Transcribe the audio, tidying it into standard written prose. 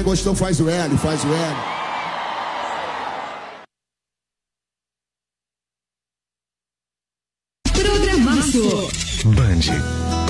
Quem gostou faz o L, faz o L. Programaço Band